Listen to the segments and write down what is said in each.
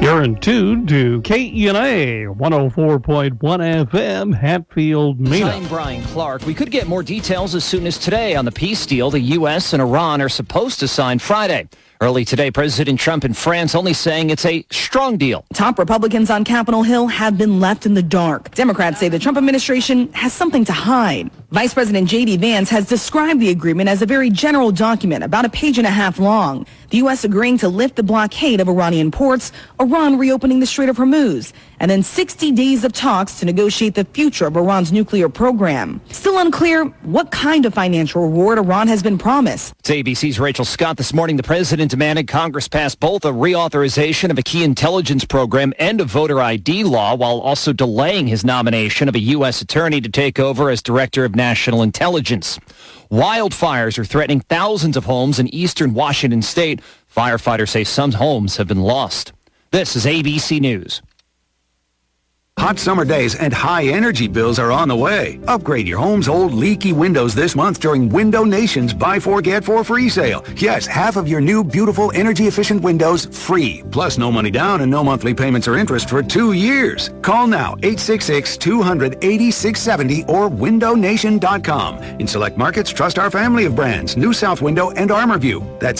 You're in tune to KENA 104.1 FM, Hatfield, Mena. I'm Brian Clark. We could get more details as soon as today on the peace deal the U.S. and Iran are supposed to sign Friday. Early today, President Trump in France only saying it's a strong deal. Top Republicans on Capitol Hill have been left in the dark. Democrats say the Trump administration has something to hide. Vice President J.D. Vance has described the agreement as a very general document, about a page and a half long. The U.S. agreeing to lift the blockade of Iranian ports, Iran reopening the Strait of Hormuz, and then 60 days of talks to negotiate the future of Iran's nuclear program. Still unclear what kind of financial reward Iran has been promised. It's ABC's Rachel Scott. This morning, the president demanded Congress pass both a reauthorization of a key intelligence program and a voter ID law, while also delaying his nomination of a U.S. attorney to take over as director of national intelligence. Wildfires are threatening thousands of homes in eastern Washington state. Firefighters say some homes have been lost. This is ABC News. Hot summer days and high energy bills are on the way. Upgrade your home's old leaky windows this month during Window Nation's Buy 4 Get 4 free sale. Yes, half of your new beautiful energy efficient windows free. Plus no money down and no monthly payments or interest for 2 years. Call now 866-200-8670 or windownation.com. In select markets, trust our family of brands, New South Window and ArmorView. That's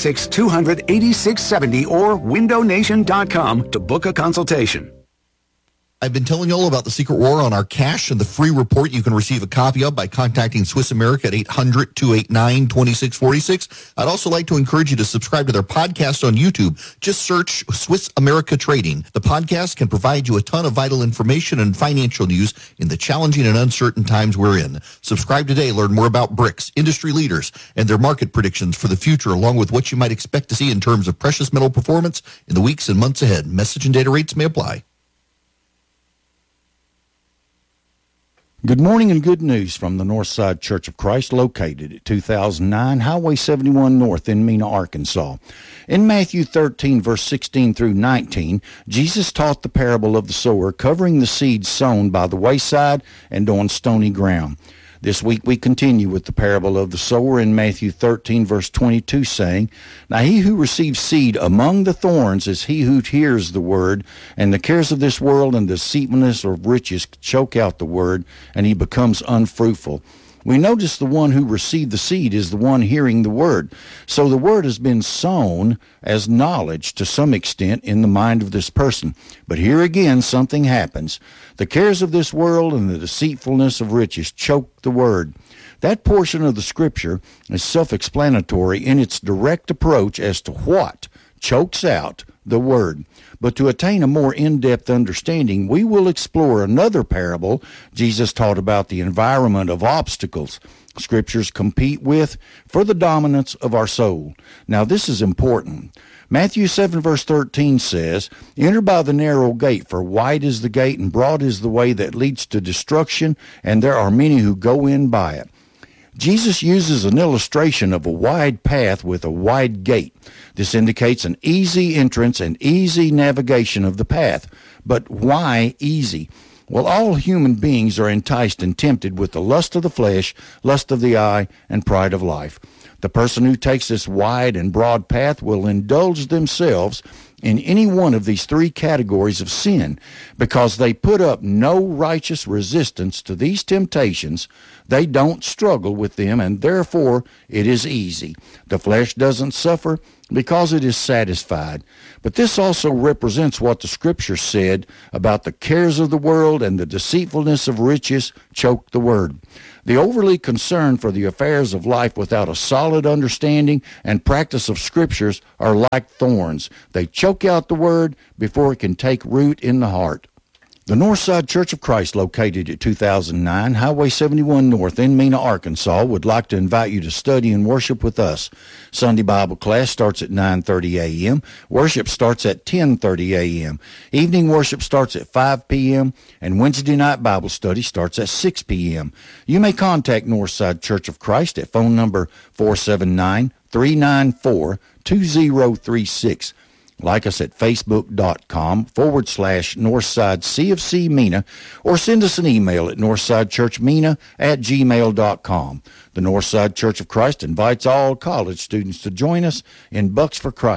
866-200-8670 or windownation.com to book a consultation. I've been telling you all about the secret war on our cash and the free report you can receive a copy of by contacting Swiss America at 800-289-2646. I'd also like to encourage you to subscribe to their podcast on YouTube. Just search Swiss America Trading. The podcast can provide you a ton of vital information and financial news in the challenging and uncertain times we're in. Subscribe today. Learn more about BRICS, industry leaders, and their market predictions for the future, along with what you might expect to see in terms of precious metal performance in the weeks and months ahead. Message and data rates may apply. Good morning and good news from the Northside Church of Christ, located at 2009 Highway 71 North in Mena, Arkansas. In Matthew 13, verse 16 through 19, Jesus taught the parable of the sower, covering the seed sown by the wayside and on stony ground. This week we continue with the parable of the sower in Matthew 13, verse 22, saying, Now he who receives seed among the thorns is he who hears the word, and the cares of this world and the deceitfulness of riches choke out the word, and he becomes unfruitful. We notice the one who received the seed is the one hearing the word. So the word has been sown as knowledge to some extent in the mind of this person. But here again, something happens. The cares of this world and the deceitfulness of riches choke the word. That portion of the scripture is self-explanatory in its direct approach as to what chokes out the word. But to attain a more in-depth understanding, we will explore another parable Jesus taught about the environment of obstacles Scriptures compete with for the dominance of our soul. Now, this is important. Matthew 7, verse 13 says, Enter by the narrow gate, for wide is the gate and broad is the way that leads to destruction, and there are many who go in by it. Jesus uses an illustration of a wide path with a wide gate. This indicates an easy entrance and easy navigation of the path. But why easy? Well, all human beings are enticed and tempted with the lust of the flesh, lust of the eye, and pride of life. The person who takes this wide and broad path will indulge themselves in any one of these three categories of sin. Because they put up no righteous resistance to these temptations, they don't struggle with them, and therefore it is easy. The flesh doesn't suffer because it is satisfied. But this also represents what the Scripture said about the cares of the world and the deceitfulness of riches choke the word. The overly concerned for the affairs of life without a solid understanding and practice of Scriptures are like thorns. They choke out the word before it can take root in the heart. The Northside Church of Christ, located at 2009 Highway 71 North in Mena, Arkansas, would like to invite you to study and worship with us. Sunday Bible class starts at 9:30 a.m. Worship starts at 10:30 a.m. Evening worship starts at 5 p.m. and Wednesday night Bible study starts at 6 p.m. You may contact Northside Church of Christ at phone number 479-394-2036. Like us at facebook.com/Northside CFC Mena, or send us an email at northsidechurchmena@gmail.com. The Northside Church of Christ invites all college students to join us in Bucks for Christ.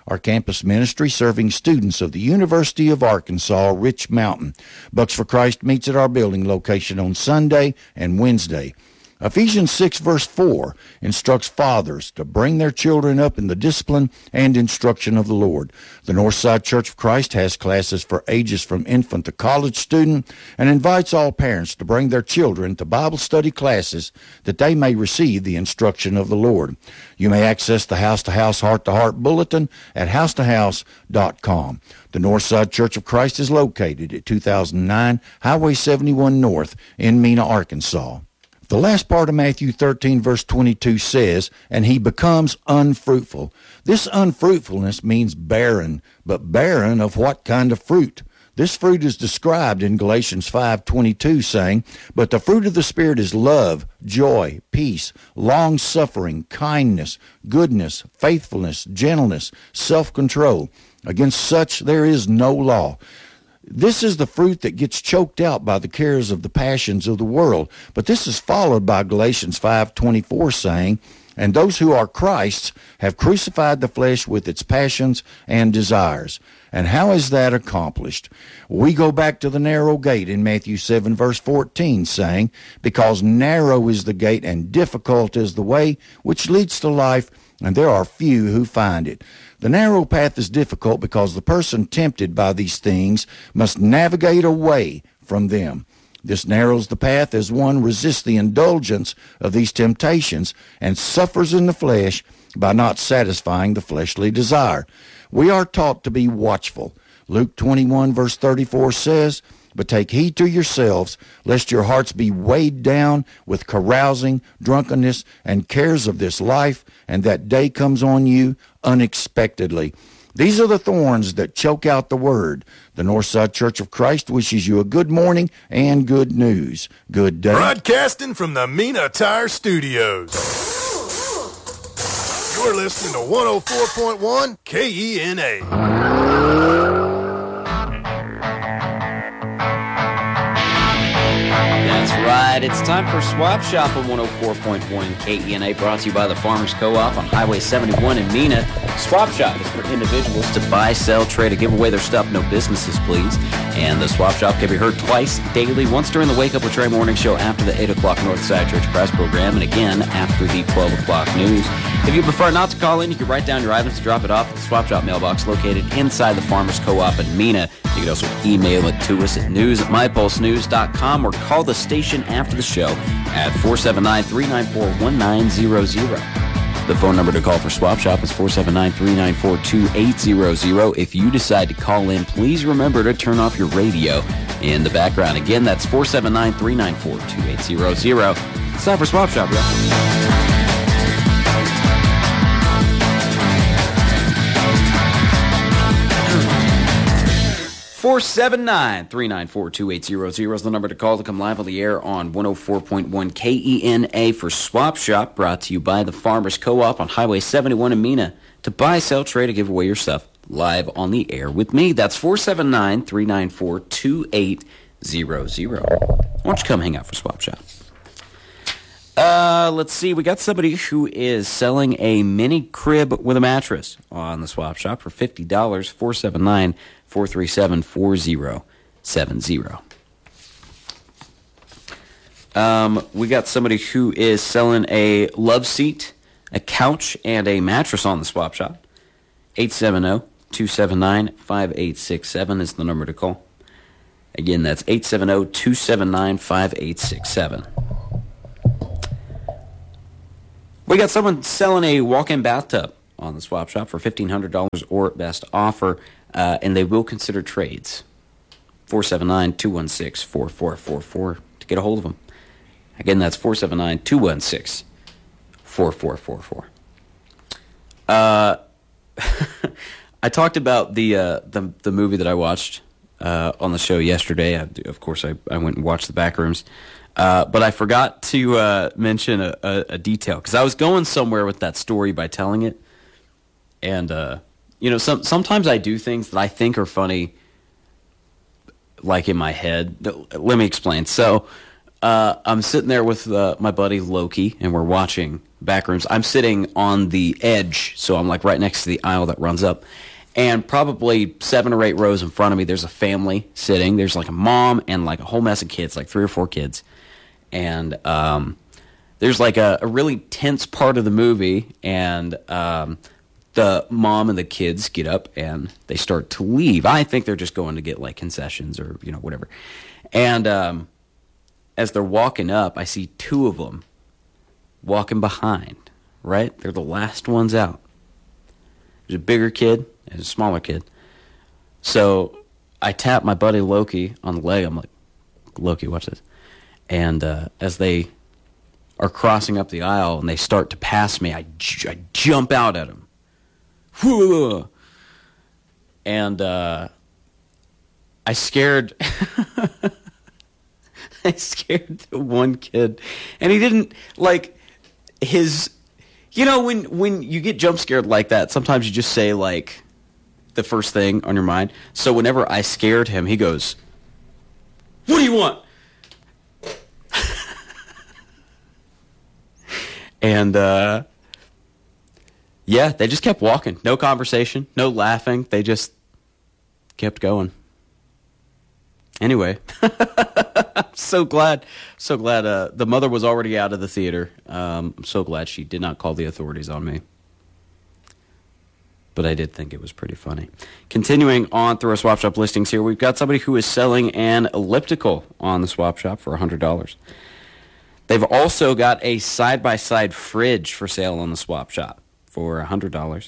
our campus ministry serving students of the University of Arkansas, Rich Mountain. Bucks for Christ meets at our building location on Sunday and Wednesday. Ephesians 6, verse 4 instructs fathers to bring their children up in the discipline and instruction of the Lord. The Northside Church of Christ has classes for ages from infant to college student and invites all parents to bring their children to Bible study classes that they may receive the instruction of the Lord. You may access the House-to-House, Heart-to-Heart Bulletin at housetohouse.com. The Northside Church of Christ is located at 2009 Highway 71 North in Mena, Arkansas. The last part of Matthew 13, verse 22 says, and he becomes unfruitful. This unfruitfulness means barren, but barren of what kind of fruit? This fruit is described in Galatians 5:22, saying, but the fruit of the Spirit is love, joy, peace, long-suffering, kindness, goodness, faithfulness, gentleness, self-control. Against such there is no law. This is the fruit that gets choked out by the cares of the passions of the world. But this is followed by Galatians 5:24 saying, and those who are Christ's have crucified the flesh with its passions and desires. And how is that accomplished? We go back to the narrow gate in Matthew 7, verse 14, saying, because narrow is the gate and difficult is the way which leads to life, and there are few who find it. The narrow path is difficult because the person tempted by these things must navigate away from them. This narrows the path as one resists the indulgence of these temptations and suffers in the flesh by not satisfying the fleshly desire. We are taught to be watchful. Luke 21, verse 34 says, but take heed to yourselves, lest your hearts be weighed down with carousing, drunkenness, and cares of this life, and that day comes on you unexpectedly. These are the thorns that choke out the word. The Northside Church of Christ wishes you a good morning and good news. Good day. Broadcasting from the Mena Tire Studios. You're listening to 104.1 KENA. Right, it's time for Swap Shop on 104.1 KENA, brought to you by the Farmers Co-op on Highway 71 in Mena. Swap Shop is for individuals to buy, sell, trade, or give away their stuff, no businesses, please. And the Swap Shop can be heard twice daily, once during the Wake Up with Trey morning show after the 8 o'clock Northside Church Press program, and again after the 12 o'clock news. If you prefer not to call in, you can write down your items and drop it off at the Swap Shop mailbox located inside the Farmers Co-op in Mena. You can also email it to us at news@mypulsenews.com or call the station after the show at 479-394-1900. The phone number to call for Swap Shop is 479-394-2800. If you decide to call in, please remember to turn off your radio in the background. Again, that's 479-394-2800. It's time for Swap Shop, y'all. 479-394-2800 is the number to call to come live on the air on 104.1 KENA for Swap Shop, brought to you by the Farmers Co-op on Highway 71 in Mena. To buy, sell, trade, or give away your stuff live on the air with me. That's 479-394-2800. Why don't you come hang out for Swap Shop? Let's see. We got somebody who is selling a mini crib with a mattress on the Swap Shop for $50. 479-437-4070. We got somebody who is selling a love seat, a couch, and a mattress on the Swap Shop. 870-279-5867 is the number to call. Again, that's 870-279-5867. We got someone selling a walk-in bathtub on the Swap Shop for $1,500 or best offer, and they will consider trades. 479-216-4444 to get a hold of them. Again, that's 479-216-4444. I talked about the movie that I watched on the show yesterday. Of course, I went and watched The Backrooms. But I forgot to mention a detail, because I was going somewhere with that story by telling it. And, sometimes I do things that I think are funny, like in my head. Let me explain. So I'm sitting there with my buddy Loki, and we're watching back rooms. I'm sitting on the edge, so I'm like right next to the aisle that runs up. And probably 7 or 8 rows in front of me, there's a family sitting. There's like a mom and like a whole mess of kids, like 3 or 4 kids. And there's like a really tense part of the movie, and the mom and the kids get up and they start to leave. I think they're just going to get like concessions or, you know, whatever. And as they're walking up, I see 2 of them walking behind, right? They're the last ones out. There's a bigger kid and a smaller kid. So I tap my buddy Loki on the leg. I'm like, Loki, watch this. And as they are crossing up the aisle and they start to pass me, I jump out at them. And I scared the one kid. And he didn't, like, his... You know, when you get jump scared like that, sometimes you just say, like, the first thing on your mind. So whenever I scared him, he goes, "What do you want?" And, yeah, they just kept walking. No conversation, no laughing. They just kept going. Anyway, I'm so glad the mother was already out of the theater. I'm so glad she did not call the authorities on me. But I did think it was pretty funny. Continuing on through our Swap Shop listings here, we've got somebody who is selling an elliptical on the Swap Shop for $100. They've also got a side-by-side fridge for sale on the Swap Shop for $100.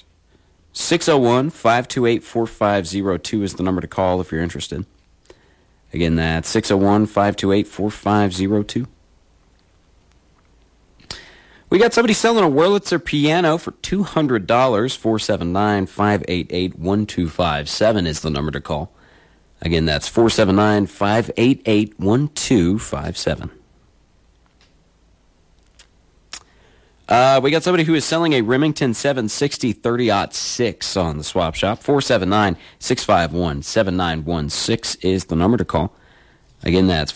601-528-4502 is the number to call if you're interested. Again, that's 601-528-4502. We got somebody selling a Wurlitzer piano for $200. 479-588-1257 is the number to call. Again, that's 479-588-1257. We got somebody who is selling a Remington 760 30-06 on the Swap Shop. 479-651-7916 is the number to call. Again, that's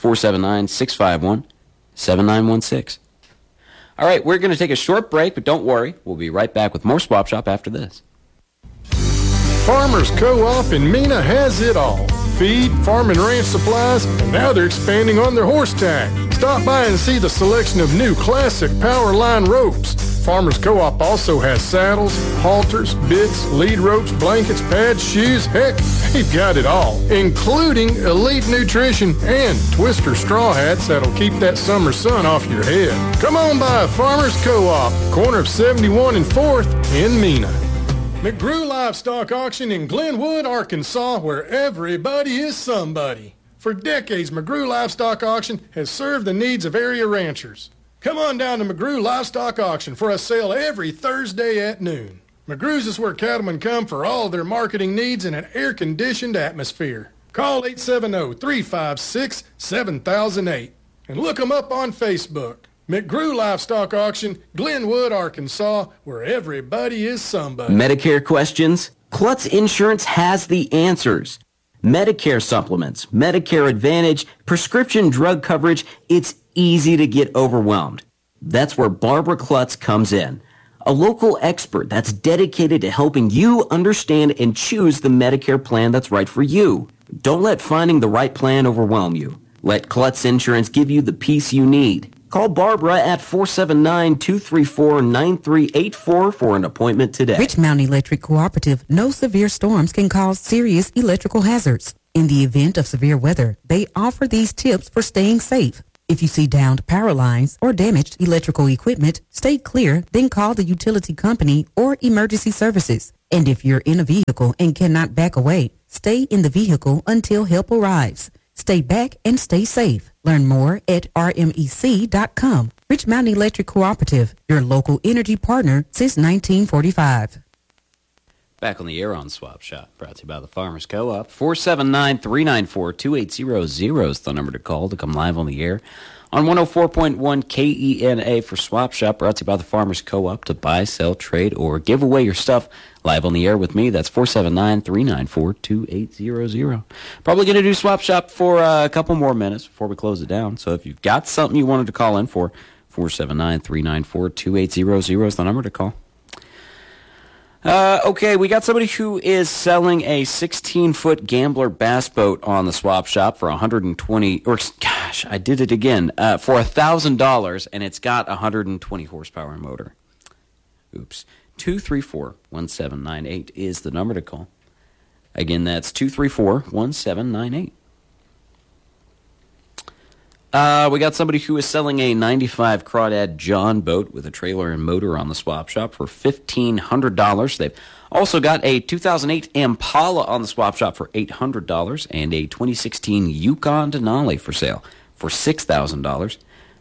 479-651-7916. All right, we're going to take a short break, but don't worry. We'll be right back with more Swap Shop after this. Farmers Co-op in Mena has it all. Feed, farm and ranch supplies, and now they're expanding on their horse tack. Stop by and see the selection of new classic Powerline ropes. Farmers Co-op also has saddles, halters, bits, lead ropes, blankets, pads, shoes. Heck, they've got it all, including elite nutrition and Twister straw hats that'll keep that summer sun off your head. Come on by Farmers Co-op, corner of 71 and 4th in Mena. McGrew Livestock Auction in Glenwood, Arkansas, where everybody is somebody. For decades, McGrew Livestock Auction has served the needs of area ranchers. Come on down to McGrew Livestock Auction for a sale every Thursday at noon. McGrew's is where cattlemen come for all their marketing needs in an air-conditioned atmosphere. Call 870-356-7008 and look them up on Facebook. McGrew Livestock Auction, Glenwood, Arkansas, where everybody is somebody. Medicare questions? Klutz Insurance has the answers. Medicare supplements, Medicare Advantage, prescription drug coverage, it's easy to get overwhelmed. That's where Barbara Klutz comes in. A local expert that's dedicated to helping you understand and choose the Medicare plan that's right for you. Don't let finding the right plan overwhelm you. Let Klutz Insurance give you the peace you need. Call Barbara at 479-234-9384 for an appointment today. Rich Mountain Electric Cooperative knows severe storms can cause serious electrical hazards. In the event of severe weather, they offer these tips for staying safe. If you see downed power lines or damaged electrical equipment, stay clear, then call the utility company or emergency services. And if you're in a vehicle and cannot back away, stay in the vehicle until help arrives. Stay back and stay safe. Learn more at rmec.com. Rich Mountain Electric Cooperative, your local energy partner since 1945. Back on the air on Swap Shop, brought to you by the Farmers Co-op. 479-394-2800 is the number to call to come live on the air on 104.1 KENA for Swap Shop, brought to you by the Farmers Co-op to buy, sell, trade, or give away your stuff live on the air with me. That's 479-394-2800. Probably going to do Swap Shop for a couple more minutes before we close it down. So if you've got something you wanted to call in for, 479-394-2800 is the number to call. Okay, we got somebody who is selling a 16-foot Gambler bass boat on the swap shop for $120, or gosh, I did it again, for $1,000, and it's got a 120 horsepower motor. Oops. 234-1798 is the number to call. Again, that's 234-1798. We got somebody who is selling a 95 Crawdad John boat with a trailer and motor on the swap shop for $1,500. They've also got a 2008 Impala on the swap shop for $800 and a 2016 Yukon Denali for sale for $6,000.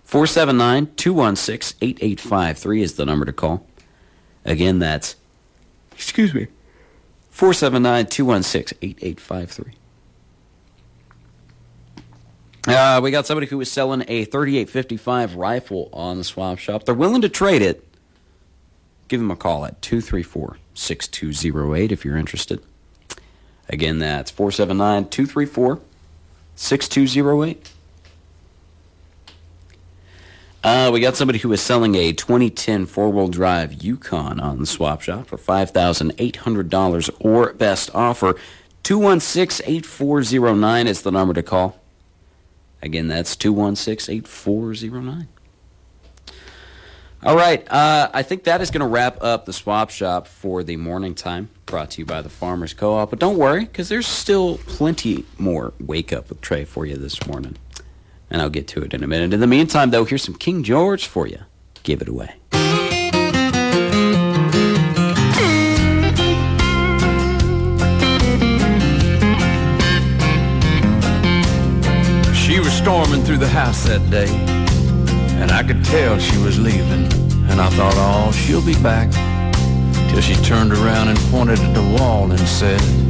479-216-8853 is the number to call. Again, that's, 479-216-8853. We got somebody who is selling a 3855 rifle on the swap shop. They're willing to trade it. Give them a call at 234-6208 if you're interested. Again, that's 479-234-6208. We got somebody who is selling a 2010 four-wheel drive Yukon on the swap shop for $5,800 or best offer. 216-8409 is the number to call. Again, that's 216-8409. All right, I think that is going to wrap up the swap shop for the morning time, brought to you by the Farmers Co-op. But don't worry, because there's still plenty more Wake Up with Trey for you this morning. And I'll get to it in a minute. In the meantime, though, here's some King George for you. Give it away. She was storming through the house that day, and I could tell she was leaving. And I thought, oh, she'll be back. Till she turned around and pointed at the wall and said,